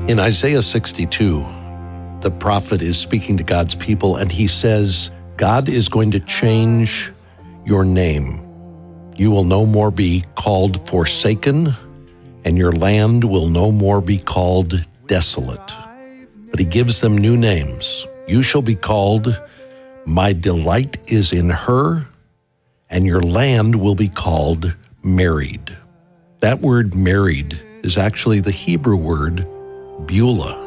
In Isaiah 62, the prophet is speaking to God's people, and he says, God is going to change your name. You will no more be called forsaken, and your land will no more be called desolate. But he gives them new names. You shall be called, My delight is in her, and your land will be called married. That word married is actually the Hebrew word Beulah.